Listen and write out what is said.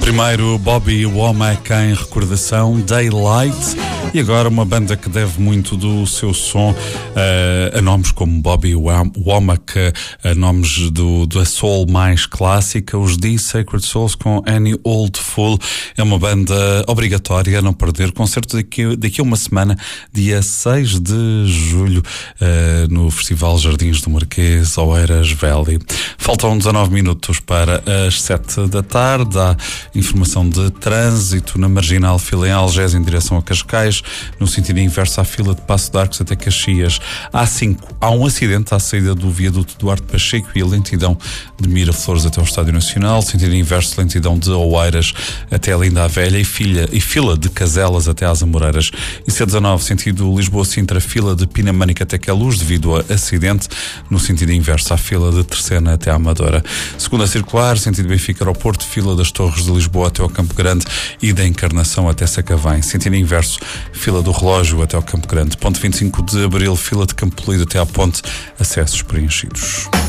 Primeiro Bobby Womack em recordação, Daylight, e agora uma banda que deve muito do seu som a nomes como Bobby Womack, a nomes da soul mais clássica, os The Sacred Souls com Any Old Fool. É uma banda obrigatória a não perder. Concerto daqui a uma semana, dia 6 de julho, no Festival Jardins do Marquês, Oeiras Valley. Faltam 19 minutos para as 7 da tarde. Há informação de trânsito na Marginal, fila em Algés em direção a Cascais, no sentido inverso à fila de Passo de Arcos até Caxias. A5, há um acidente à saída do viaduto Duarte Pacheco e a lentidão de Miraflores até ao Estádio Nacional, sentido inverso, lentidão de Oeiras até a Linda a Velha e fila de Caselas até às Amoreiras. E C19, sentido Lisboa-Sintra, fila de Pinamânica até Queluz devido a acidente, no sentido inverso à fila de Terceira até à Amadora. Segunda circular, sentido Benfica-Aeroporto, fila das Torres de Lisboa até ao Campo Grande e da Encarnação até Sacavém. Sentido inverso, fila do Relógio até ao Campo Grande. Ponto 25 de Abril, fila de Campo Polido até à Ponte, acessos preenchidos.